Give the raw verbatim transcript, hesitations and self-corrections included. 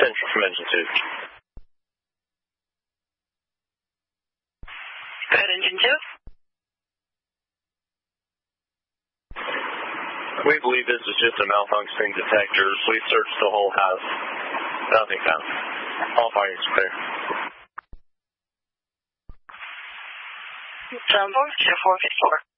Central from engine two. Go ahead, engine two. We believe this is just a malfunctioning detector. Please search the whole house. Nothing found. All findings clear. Sound four, two four fifty-four.